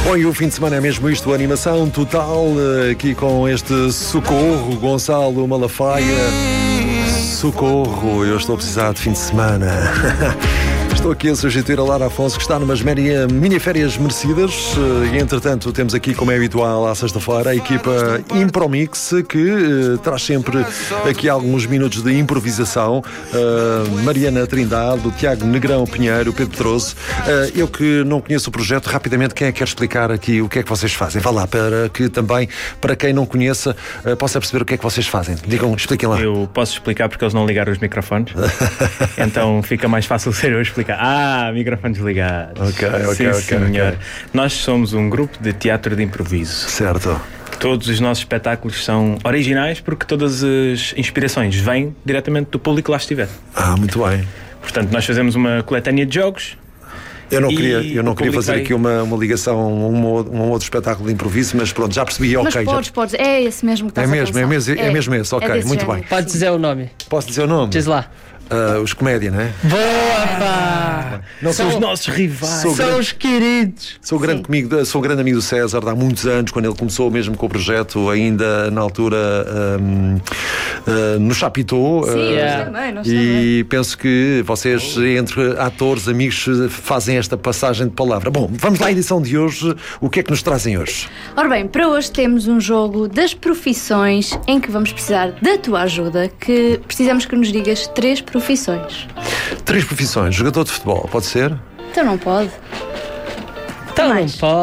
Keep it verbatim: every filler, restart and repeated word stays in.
Bom, e o fim de semana é mesmo isto, animação total, aqui com este Socorro, Gonçalo Malafaia. Socorro, eu estou a precisar de fim de semana. Estou aqui a substituir a Lara Afonso, que está numas mini-férias merecidas. E, entretanto, temos aqui, como é habitual, à sexta-feira, a equipa Impromix, que uh, traz sempre aqui alguns minutos de improvisação. Uh, Mariana Trindade, o Tiago Negrão Pinheiro, o Pedro Pedroso. Uh, eu que não conheço o projeto, rapidamente, quem é que quer explicar aqui o que é que vocês fazem? Vá lá, para que também, para quem não conheça, uh, possa perceber o que é que vocês fazem. Digam, expliquem lá. Eu posso explicar porque eles não ligaram os microfones. Então fica mais fácil ser eu explicar. Ah, microfones ligados. Ok, ok, Sim, ok. senhor. okay. Nós somos um grupo de teatro de improviso. Certo. Todos os nossos espetáculos são originais porque todas as inspirações vêm diretamente do público que lá estiver. Ah, muito bem. Portanto, nós fazemos uma coletânea de jogos. Eu não E queria, eu não o queria público fazer vai- aqui uma, uma ligação a um, um outro espetáculo de improviso, mas pronto, já percebi, Mas ok. podes, já... podes, é esse mesmo que É estás a mesmo, é pensar. mesmo, é mesmo esse, ok, desse muito género. bem. Pode dizer o nome. Posso dizer o nome? Diz lá. Ah, os Comédia, não é? Boa, pá! Não, São sou, os nossos rivais. Sou São grande- os queridos. Sou grande, comigo, sou grande amigo do César há muitos anos, quando ele começou mesmo com o projeto, ainda na altura hum, ah, no Chapitão. Sim, ah, nós Yeah. também, nós E penso que vocês, entre atores, amigos, fazem esta passagem de palavra. Bom, vamos lá à edição de hoje. O que é que nos trazem hoje? Ora bem, para hoje temos um jogo das profissões em que vamos precisar da tua ajuda, que precisamos que nos digas três profissões. Três profissões. Jogador de futebol, pode ser? Então não pode. Então não Mais. pode.